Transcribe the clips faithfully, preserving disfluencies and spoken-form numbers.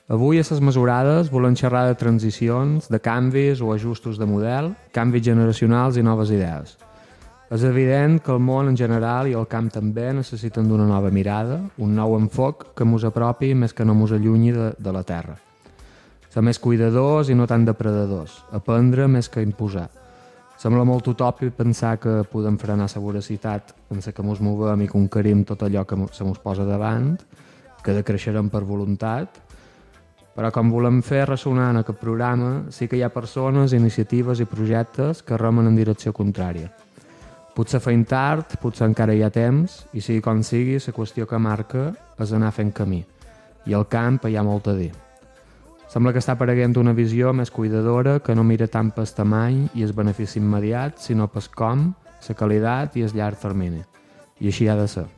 Avui a les mesurades volem xerrar de transicions, de canvis o ajustos de model, canvis generacionals i noves idees. És evident que el món en general i el camp també necessiten d'una nova mirada, un nou enfoc que mos apropi més que no mos allunyi de, de la terra. Ser més cuidadors i no tant depredadors, aprendre més que imposar. Sembla molt utòpic pensar que podem frenar la voracitat sense que mos movem i conquerim tot allò que se mos posa davant, que decreixerem per voluntat, però com volem fer ressonar en aquest programa, sí que hi ha persones, iniciatives i projectes que remen en direcció contrària. Potser feim tard, potser encara hi ha temps, i sigui com sigui, la qüestió que marca és anar fent camí. I al camp hi ha molt a dir. Sembla que està apareguent una visió més cuidadora que no mira tant pel tamany i el benefici immediat, sinó pel com, la qualitat i el llarg termini. I així ha de ser.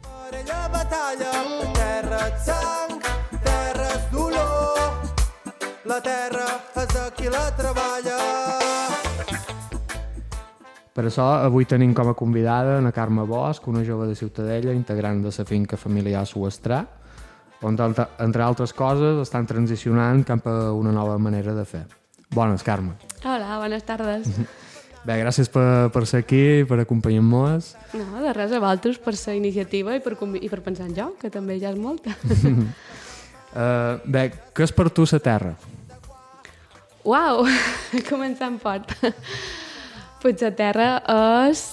La terra és de qui la treballa. Per això, avui tenim com a convidada a Carme Bosch, una jove de Ciutadella, integrant de la finca familiar Suestrà, on, entre altres coses, estan transicionant cap a una nova manera de fer. Bones, Carme. Hola, bones tardes. Bé, gràcies per, per ser aquí i per acompanyar-nos. No, de res, a vosaltres per la iniciativa i per, i per pensar en jo, que també ja és molt. uh, bé, què és per tu la terra? Uau, començant fort. Pues la terra és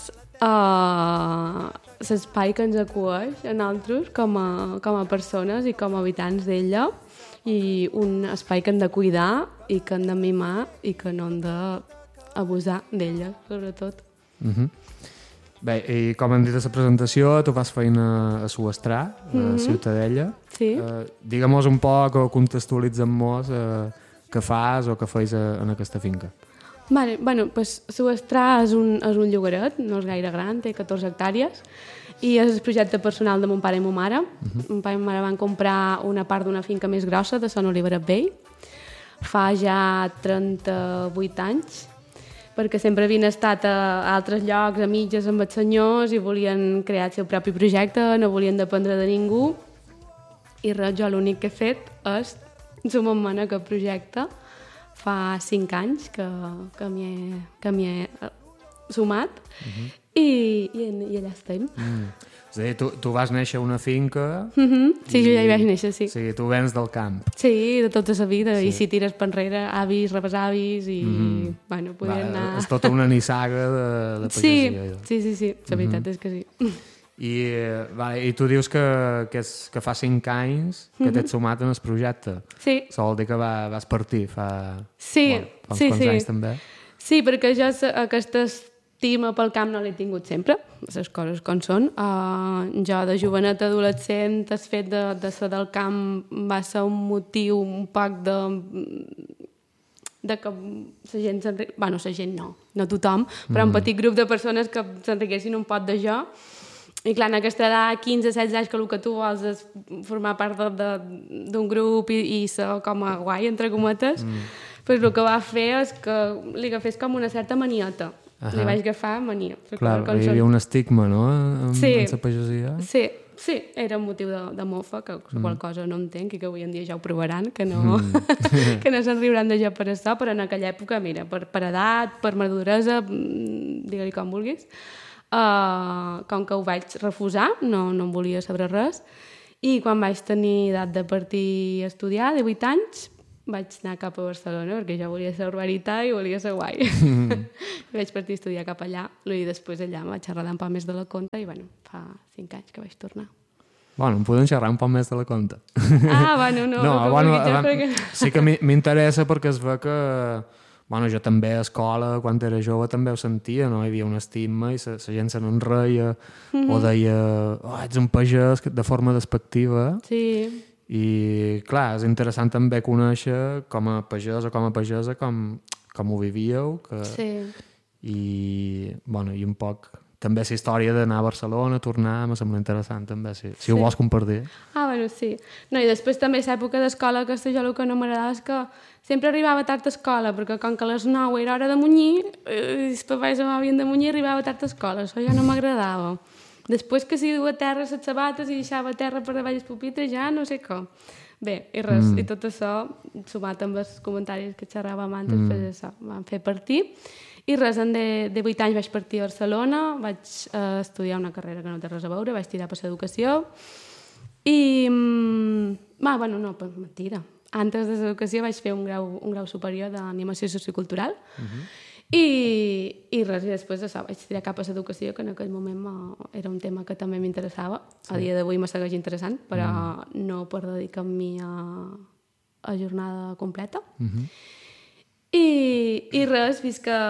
uh, l'espai que ens acueix a nosaltres com a, com a persones i com a habitants d'ella, i un espai que hem de cuidar i que hem de mimar i que no hem d'abusar d'ella, sobretot. Uh-huh. Bé, i com hem dit a la presentació, tu fas feina a Suestrà, a uh-huh. Ciutadella. Sí. Uh, Digue-mos un poc o contextualitzem-mos uh, què fas o què feis a, en aquesta finca. Vale, bueno, pues Suestrà és un, és un llogaret, no és gaire gran, té catorze hectàrees, i és el projecte personal de mon pare i mon mare. Uh-huh. Mon pare i mon mare van comprar una part d'una finca més grossa de Sant Oliverat Vell fa ja trenta-vuit anys, perquè sempre havien estat a altres llocs, a mitges amb els senyors, i volien crear el seu propi projecte, no volien dependre de ningú, i res, jo l'únic que he fet és sumar-me en aquest projecte. Fa cinc anys que, que m'hi he, que m'hi he sumat, uh-huh. i, i, i allà estem. Mm. És a dir, tu, tu vas néixer a una finca... Uh-huh. Sí, i... jo ja hi vaig néixer, sí. O sigui, tu vens del camp. Sí, de tota la vida, sí. I si tires per enrere, avis, rebesavis, i, mm. bueno, podríem anar... És tota una nissaga de, de pagesia. Sí, sí, sí, sí, la veritat uh-huh. és que sí. I, vale, i tu dius que, que, és, que fa cinc anys que uh-huh. t'ets sumat en el projecte. Sí. Això vol dir que va, vas partir fa, sí. bueno, fa uns sí, quants sí. anys també. Sí, perquè jo aquesta estima pel camp no l'he tingut sempre, les coses com són. Uh, jo de jovenet adolescent, el fet de, de ser del camp va ser un motiu un poc de... de que la gent s'enriqués... Bueno, la gent no, no tothom, però mm. un petit grup de persones que s'enriquessin un pot de jo. I clar, en aquesta edat, quinze setze anys, que el que tu vols és formar part d'un grup i, i ser com a guai, entre cometes, mm. pues el que va fer és que li agafés com una certa maniota. Uh-huh. Li vaig agafar mania. Clar, hi havia un estigma, no?, en, sí. en la pagesia. Sí, sí, era un motiu de, de mofa, que mm. qual cosa no entenc i que avui en dia ja ho provaran, que no, mm. que no se'n riuran de jo per això, però en aquella època, mira, per, per edat, per maduresa, digue-li com vulguis, Uh, com que ho vaig refusar, no, no em volia saber res, i quan vaig tenir edat de partir a estudiar, de vuit anys, vaig anar cap a Barcelona, perquè jo volia ser urbanita i volia ser guai. Mm. Vaig partir a estudiar cap allà, i després allà em vaig xerrar un poc més de la compte, i bueno, fa cinc anys que vaig tornar. Bueno, em podem xerrar un poc més de la compte. Ah, bueno, no. No, no bueno, ja, perquè... sí que m'interessa perquè es ve que... Bueno, jo també a escola, quan era jove, també ho sentia, no? Hi havia un estigma i la gent se n'enreia mm-hmm. o deia, oh, ets un pagès, de forma despectiva. Sí. I, clar, és interessant també conèixer com a pagès o com a pagesa com, com ho vivíeu. Que... Sí. I, bueno, i un poc... També la història d'anar a Barcelona, tornar, me sembla interessant també, si, si sí. ho vols compartir. Ah, bueno, sí. No, i després també l'època d'escola, que jo el que no m'agradava és que sempre arribava tard a escola, perquè com que a les nou era hora de munyir, eh, els papais m'havien de munyir i arribava tard a escola, això ja no m'agradava. Després que si duia a terra les sabates i deixava a terra per davall els pupitres, ja no sé com. Bé, i res, mm. i tot això, sumat amb els comentaris que xerràvem antes, mm. pues això, vam fer partir. I res, en de, de vuit anys vaig partir a Barcelona, vaig eh, estudiar una carrera que no té res a veure, vaig tirar per l'educació. I, mm, ah, bueno, no, pues, mentida. Antes de l'educació vaig fer un grau, un grau superior d'animació sociocultural. Mm-hmm. I, i res, i després això, vaig tirar cap a l'educació, que en aquell moment era un tema que també m'interessava. Sí. A dia d'avui me segueix interessant, però mm. no per dedicar-m'hi a, a jornada completa. Mm-hmm. I, i res, fins que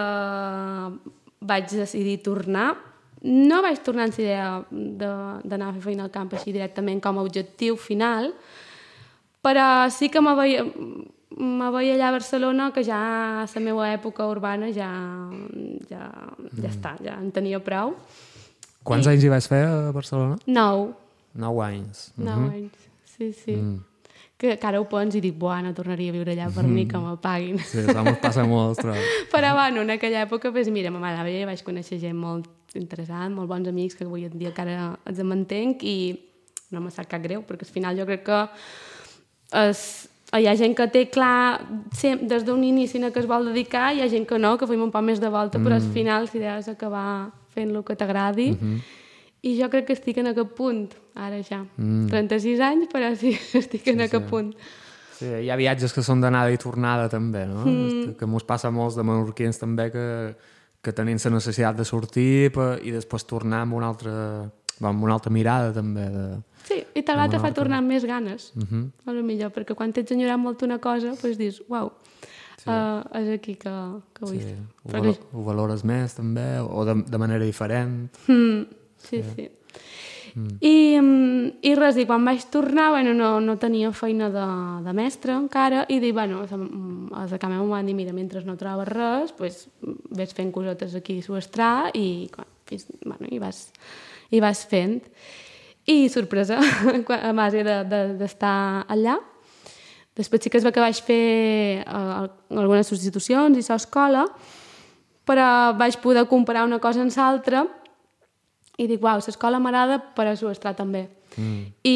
vaig decidir tornar. No vaig tornar amb l'idea d'anar a fer feina al camp així directament com a objectiu final, però sí que me veia, me veia allà a Barcelona, que ja a la meva època urbana ja, ja, ja mm. està, ja en tenia prou. Quants I... anys hi vas fer a Barcelona? Nou. Nou anys. Nou mm-hmm. anys, sí, sí. Mm. Que, que ara ho pens i dic, buah, no tornaria a viure allà per mm. mi, que me paguin. Sí, això m'ho passa molt, però... Però, bueno, en aquella època, pues, mira, m'agradava bé, vaig conèixer gent molt interessant, molt bons amics, que avui en dia encara els mantenc, i no m'ha sap cap greu, perquè al final jo crec que es, hi ha gent que té clar des d'un inici en què es vol dedicar, hi ha gent que no, que fem un poc més de volta, mm. però al final si deus acabar fent el que t'agradi, mm-hmm. i jo crec que estic en aquest punt, ara ja. Mm. trenta-sis anys, però sí, estic en sí, aquest sí. punt. Sí, hi ha viatges que són d'anada i tornada, també, no? Mm. Que mos passa a molts de menorquins, també, que, que tenim la necessitat de sortir per, i després tornar amb una altra, amb una altra mirada, també. De, sí, i tal vegada te fa tornar amb més ganes, mm-hmm. a lo millor, perquè quan t'ets enyorat molt una cosa, doncs dius, uau, sí. uh, és aquí que, que vull sí. estar. Ho, valo, ho valores més, també, o de, de manera diferent. Mm. Sí, sí. Mm. I, i res, i quan vaig tornar, bueno, no, no tenia feina de, de mestre encara, i dic, bueno, els de Camp m'ho van dir, mira, mentre no trobes res, pues, ves fent cosetes aquí a Suestrà, i, bueno, i, vas, i vas fent. I, sorpresa, a base d'estar de, de, allà. Després sí que es va que vaig fer uh, algunes substitucions i a l'escola, però vaig poder comparar una cosa amb l'altra, i dic, uau, l'escola m'agrada, però Suestrà també. Mm.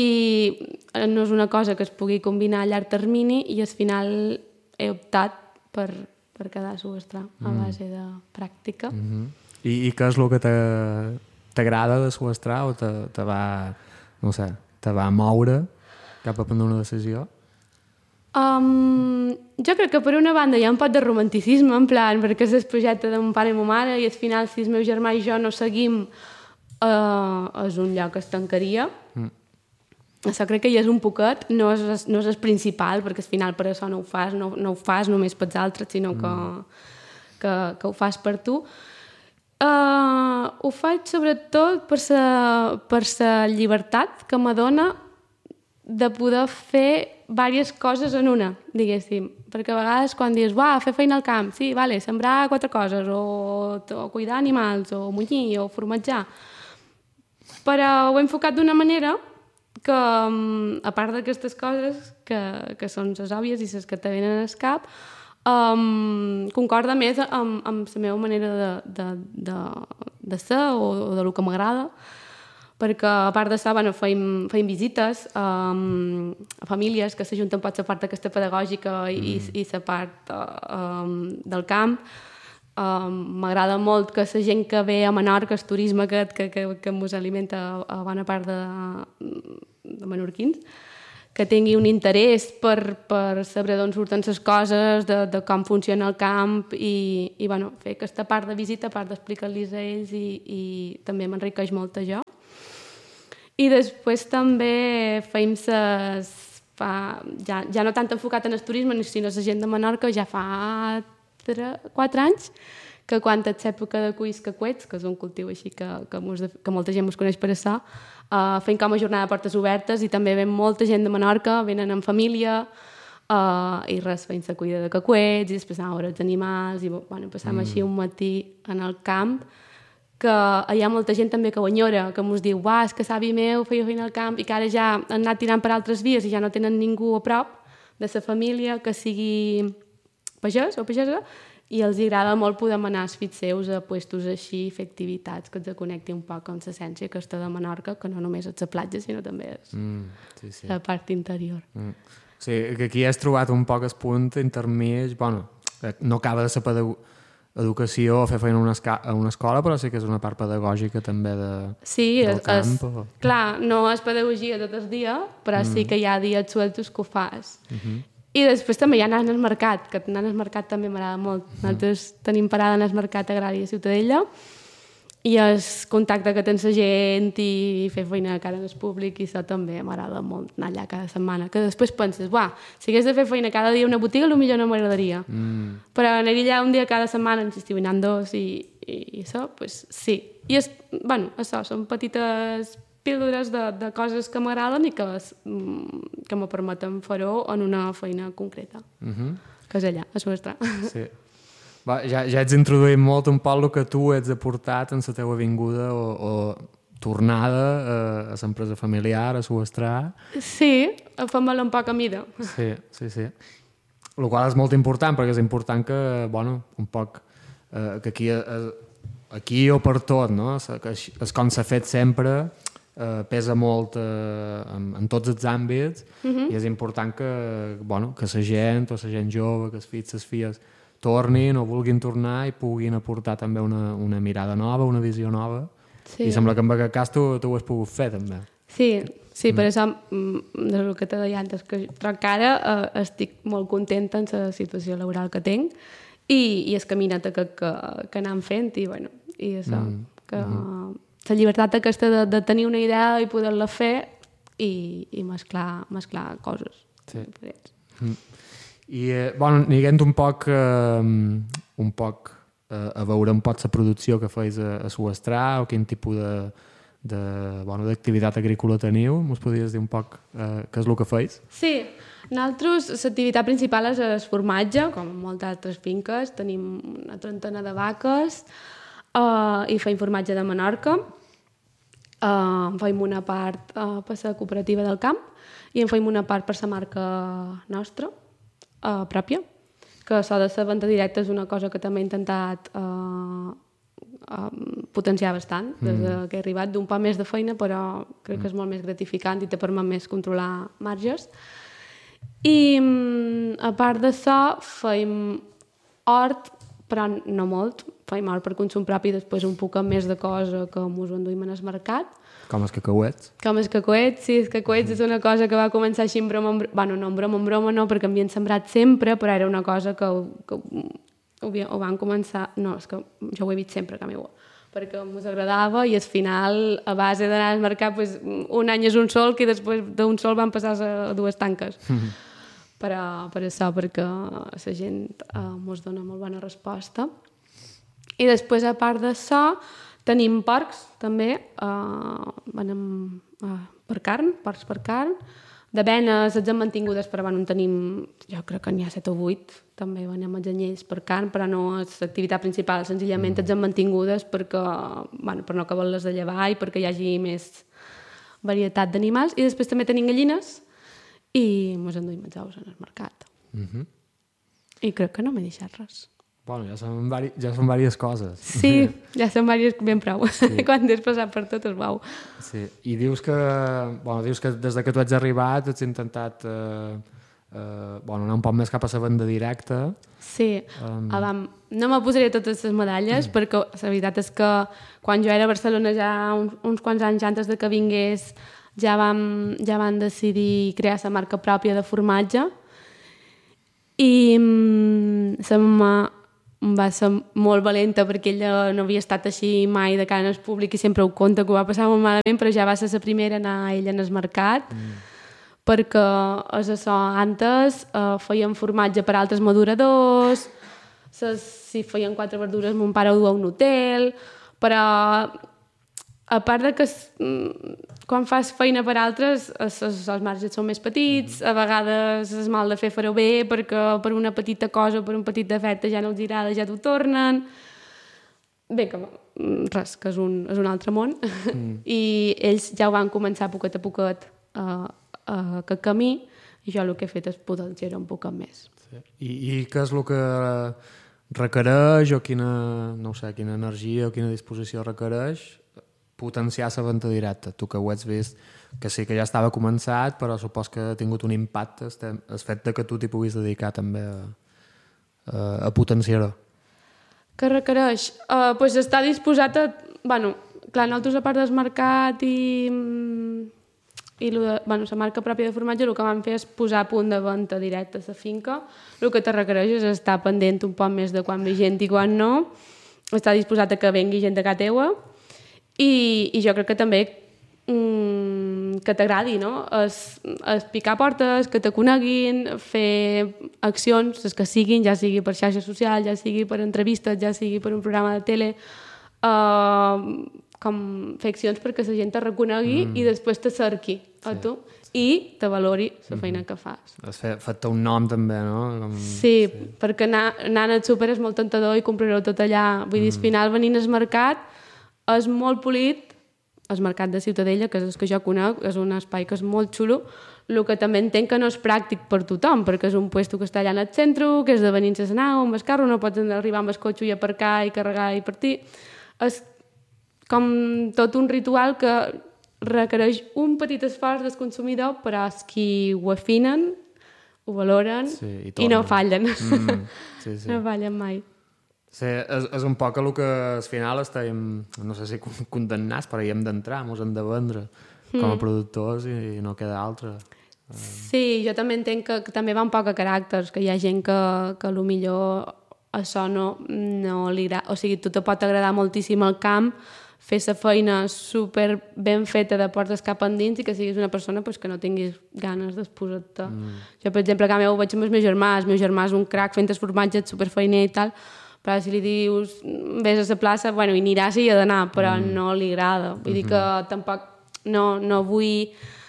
I no és una cosa que es pugui combinar a llarg termini, i al final he optat per, per quedar a Suestrà mm. a base de pràctica. Mm-hmm. I, I què és el que t'agrada de Suestrà, o te, te va, no sé, te va moure cap a prendre una decisió? Um, jo crec que per una banda hi ha un pot de romanticisme, en plan, perquè és el projecte de mon pare i ma mare, i al final si el meu germà i jo no seguim Uh, és un lloc que es tancaria. Mm. Això crec que hi és un poquet, no és, no és el principal, perquè al final per això no ho fas, no, no ho fas només pels altres, sinó que, mm. que, que ho fas per tu. Uh, ho faig sobretot per la per la llibertat que m'adona de poder fer diverses coses en una, diguéssim. Perquè a vegades quan dius, uah, fer feina al camp, sí, vale, sembrar quatre coses, o, o cuidar animals, o munyir, o formatjar. Però ho he enfocat d'una manera que, a part d'aquestes coses, que, que són les òbvies i les que te venen al cap, um, concorda més amb, amb la meva manera de, de, de, de ser o, o de lo que m'agrada, perquè a part d'això, bueno, feim, feim visites um, a famílies que s'ajunten pot la part aquesta pedagògica i, mm. i la part um, del camp. Um, m'agrada molt que la gent que ve a Menorca, el turisme aquest que, que, que ens alimenta a bona part de, de menorquins, que tingui un interès per, per saber d'on surten les coses, de, de com funciona el camp, i, i bueno, fer aquesta part de visita, a part d'explicar-los a ells, i, i també m'enriqueix molt a jo. I després també feim ses, fa, ja, ja no tant enfocat en el turisme, sinó la gent de Menorca, ja fa quatre anys, que quan és època de cuis cacuets, que és un cultiu així que, que, mos, que molta gent ens coneix per això, uh, fem com a jornada de portes obertes, i també ven molta gent de Menorca, venen en família, uh, i res, fem la cuida de cacuets, i després anem a veure els animals, i bueno, passam mm. així un matí en el camp, que hi ha molta gent també que ho enyora, que ens diu, uah, és que l'avi meu feia feina al camp, i que ara ja han anat tirant per altres vies i ja no tenen ningú a prop de la família que sigui pagès o pagesa, i els agrada molt poder manar els fills seus a puestos així, fer activitats que ens connecti un poc amb l'essència aquesta de Menorca, que no només és la platja, sinó també és mm, sí, sí. la part interior. Mm. O sigui, que aquí has trobat un poc el punt intermig, bueno, no acaba de ser educació o fer feina a una, a una escola, però sí que és una part pedagògica també de, sí, del és, camp. És, o... Clar, no és pedagogia tot el dia, però mm. sí que hi ha dies sueltos que ho fas. Uh -huh. I després també hi ha anant al mercat, que anar al mercat també m'agrada molt. Uh -huh. Nosaltres tenim parada en el mercat agrari a Ciutadella, i el contacte que tens la gent i fer feina de cara al públic, i això també m'agrada molt, anar allà cada setmana. Que després penses, uah, si hagués de fer feina cada dia a una botiga, potser no m'agradaria. Mm. Però anar allà un dia cada setmana, ens estiu anant dos, i, i, i això, pues, sí. I, és, bueno, això, són petites píldores de, de coses que m'agraden i que, que me permeten fer-ho en una feina concreta. Mm-hmm. Que és allà, a Suestrà. Sí. Va, ja, ja ets introduït molt un poc el que tu ets aportat en la teva vinguda o, o tornada a, a l'empresa familiar, a Suestrà. Sí, fem-la un poc a mida. Sí, sí, sí. El qual és molt important, perquè és important que, bueno, un poc, eh, que aquí, eh, aquí o per tot, no? Que és com s'ha fet sempre, eh, pesa molt eh, en, en tots els àmbits, uh-huh. i és important que, bueno, que la gent o la gent jove, que els fills, les filles, tornin o vulguin tornar i puguin aportar també una, una mirada nova, una visió nova. Sí. I sembla que en aquest cas tu, tu ho has pogut fer també. Sí, sí, mm. per això és el que t'he dit antes, que però encara eh, estic molt contenta en la situació laboral que tinc i, i el caminat que, que, que anem fent i, bueno, i això, mm. que mm. la llibertat aquesta de, de tenir una idea i poder-la fer i, i mesclar, mesclar coses. Sí. Mm. I, eh, bueno, anirem un poc, eh, un poc eh, a veure un poc la producció que feis a, a Suestrà o quin tipus de, de, bueno, d'activitat agrícola teniu. Mos podries dir un poc eh, què és el que feis? Sí, nosaltres l'activitat principal és el formatge, com en moltes altres finques. Tenim una trentena de vaques eh, i feim formatge de Menorca. Eh, en feim una part eh, per la cooperativa del camp i en feim una part per la marca nostra, Uh, pròpia, que això de la venda directa és una cosa que també he intentat uh, uh, potenciar bastant des mm. que he arribat, d'un poc més de feina, però crec mm. que és molt més gratificant i te permet més controlar marges. I um, a part d'això feim hort, però no molt, feim hort per consum propi i després un poc més de cosa que mos ho enduïm en el mercat. Com els cacauets? Com els cacauets, sí, els cacauets és una cosa que va començar així en broma, en broma, bueno, no en broma, en broma no, perquè m'havien sembrat sempre, però era una cosa que, que ho, ho van començar, no, és que jo ho he vist sempre, que a mi ho, perquè ens agradava i al final, a base d'anar al mercat, pues, un any és un solc i després d'un sol van passar a dues tanques. Mm-hmm. Però per això, perquè la gent eh, mos dona molt bona resposta. I després, a part d'això, tenim porcs, també, eh, venem eh, per carn, porcs per carn. De venes els hem mantingudes, però bueno, en tenim, jo crec que n'hi ha set o vuit, també venem els anyells per carn, però no és l'activitat principal, senzillament els hem mantingudes perquè, bueno, per no acabar-les de llevar i perquè hi hagi més varietat d'animals. I després també tenim gallines i ens enduïm els ous en el mercat. Mm-hmm. I crec que no m'he deixat res. Bueno, ja són, vari... ja són diverses coses. Sí, ja són diverses ben prou. Sí. Quan has passat per tot és bau. Sí. I dius que, bueno, dius que des que tu ets arribat has intentat eh, eh, bueno, anar un poc més cap a la venda directa. Sí, um... Adam, no me posaré totes les medalles mm. perquè la veritat és que quan jo era a Barcelona ja uns, uns quants anys antes de que vingués ja vam, ja van decidir crear la marca pròpia de formatge i mm, se m'ha va ser molt valenta perquè ella no havia estat així mai de cara al públic i sempre ho conta que ho va passar molt malament, però ja va ser la primera a anar ella en el mercat mm. perquè és això, antes eh, feien formatge per altres maduradors, ses, si feien quatre verdures mon pare ho du a un hotel, però a part de que quan fas feina per altres els, els marges són més petits, a vegades és mal de fer fer-ho bé perquè per una petita cosa o per un petit defecte ja no els agrada, ja t'ho tornen. Bé, que res, que és un, és un altre món. Mm. I ells ja ho van començar poquet a poquet a, a aquest camí i jo el que he fet és poder-ho un poc més. Sí. I, I què és el que requereix o quina, no sé, quina energia o quina disposició requereix potenciar la venda directa? Tu que ho has vist que sí que ja estava començat, però supos que ha tingut un impacte el fet de que tu t'hi puguis dedicar també a, a, a potenciar-ho. Que requereix? Uh, pues està disposat a... Bueno, clar, nosaltres a part del mercat i, i lo de, bueno, la marca pròpia de formatge, el que vam fer és posar a punt de venda directe a la finca. El que te requereix és estar pendent un poc més de quan ve gent i quan no, estar disposat a que vengui gent de casa teua i, i jo crec que també mm, que t'agradi, no? Es, es picar portes, que te coneguin, fer accions, les que siguin, ja sigui per xarxa social, ja sigui per entrevistes, ja sigui per un programa de tele, uh, com fer accions perquè la gent te reconegui mm. i després te cerqui a sí. tu i te valori la feina mm-hmm. que fas. Has fet, fet un nom també, no? Com... Sí, sí, perquè anar, anar al súper és molt tentador i comprar-ho tot allà. Vull dir, al final venint al mercat és molt polit, el mercat de Ciutadella, que és el que jo conec, és un espai que és molt xulo, el que també entenc que no és pràctic per tothom, perquè és un puesto que està allà en el centre, que és de venir-se a nau, amb el carro, no pots arribar amb el cotxe i aparcar i carregar i partir. És com tot un ritual que requereix un petit esforç del consumidor, però els qui ho afinen, ho valoren sí, i, i no fallen. Mm, sí, sí. No fallen mai. Sí, és, és un poc el que al final estem, no sé si condemnats, però hi hem d'entrar, ens hem de vendre com a mm. productors i, i no queda altre. Sí, jo també entenc que, que també va un poc a caràcters, que hi ha gent que, que potser això no, no li agrada, o sigui, tu te pot agradar moltíssim el camp, fer la feina super ben feta de portes cap endins i que siguis una persona pues, que no tinguis ganes d'exposar-te. Mm. Jo, per exemple, a casa meu ho veig amb el meu germà, el meu germà és un crac fent el formatge, superfeiner i tal, però si li dius vés a la plaça, bueno, hi anirà si hi ha d'anar, però mm. no li agrada. Vull mm-hmm. dir que tampoc no, no vull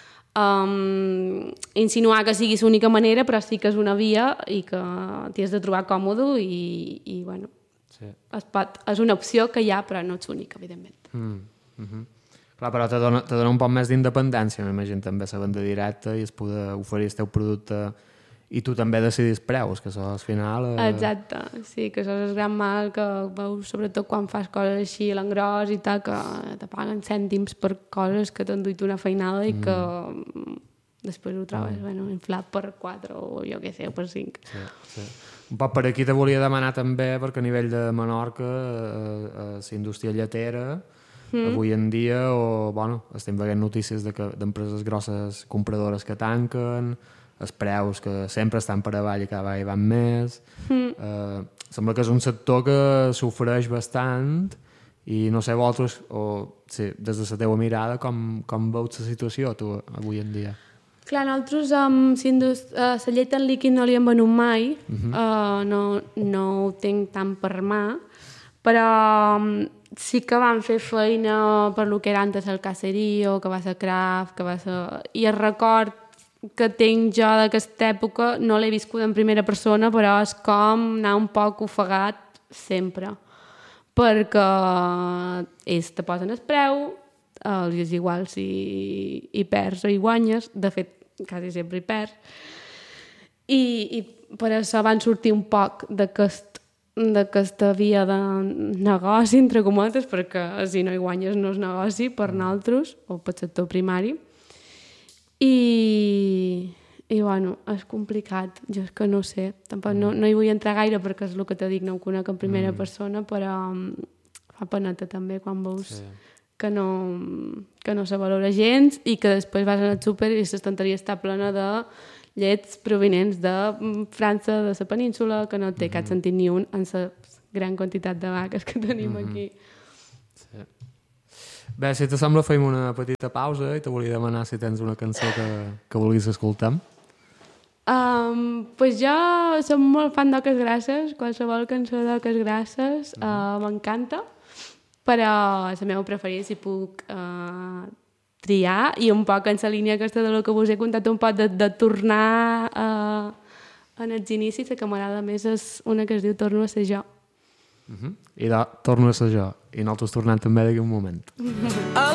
um, insinuar que sigui l'única manera, però sí que és una via i que t'hi has de trobar còmode i, i bueno, sí. es pot, és una opció que hi ha, però no ets única, evidentment. Mm. Mm-hmm. Clar, però te dona, te dona un poc més d'independència, m'imagino, també la venda directa i es poder oferir el teu producte i tu també decidis preus, que això al final... Eh... Exacte, sí, que això és el gran mal que veus, sobretot quan fas coses així a l'engròs i tal, que te paguen cèntims per coses que t'han duit una feinada i mm. que després ho trobes, mm. bueno, inflat per quatre o jo què sé, o per cinc. Sí, sí. Un poc per aquí te volia demanar també, perquè a nivell de Menorca, eh, eh, la indústria lletera, mm. avui en dia, o, bueno, estem veient notícies de que, d'empreses grosses compradores que tanquen, els preus que sempre estan per avall i cada vegada van més. Mm. Eh, sembla que és un sector que s'ofereix bastant i no sé vosaltres, o sí, des de la teva mirada, com, com veus la situació tu avui en dia? Clar, nosaltres amb la uh, llet en líquid no li hem venut mai, uh-huh. uh, no, no ho tinc tant per mà, però um, sí que vam fer feina per lo que era antes el caserío, que va ser craft, que va ser... I el record que tinc jo d'aquesta època no l'he viscut en primera persona, però és com anar un poc ofegat sempre, perquè ells te posen el preu, els és igual si hi perds o hi guanyes, de fet quasi sempre hi perds, i, i per això van sortir un poc d'aquest, d'aquesta via de negoci, entre cometes, perquè si no hi guanyes no és negoci per nosaltres o pel sector primari. I, i bueno, és complicat, jo és que no sé, tampoc no, no hi vull entrar gaire perquè és el que t'he dit, no ho conec en primera mm. persona, però fa peneta també quan veus sí. que, no, que no se valora gens i que després vas al súper i l'estanteria està plena de llets provinents de França, de la península, que no té mm-hmm. cap sentit ni un en la gran quantitat de vaques que tenim mm-hmm. aquí. Sí. Bé, si te sembla fem una petita pausa i te volia demanar si tens una cançó que, que vulguis escoltar. Um, pues jo som molt fan d'Oques Grasses, qualsevol cançó d'Oques Grasses uh, uh, m'encanta, però la meva preferida si puc uh, triar i un poc en la línia aquesta de lo que vos he contat un poc de, de tornar uh, en els inicis, la que m'agrada més és una que es diu Torno a ser jo. Uh-huh. I de Torno a ser jo i nosaltres tornem també d'aquí un moment.